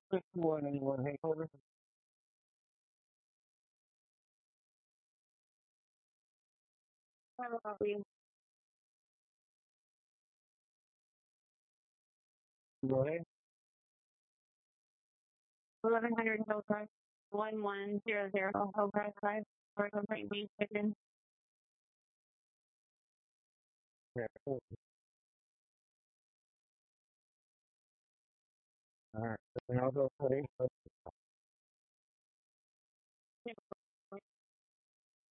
61 anyone take over? Copy. Go ahead. 1100 Hillcrest 1100 Hillcrest 5 for complaint being taken. Yeah, cool. All right. And I'll go for it.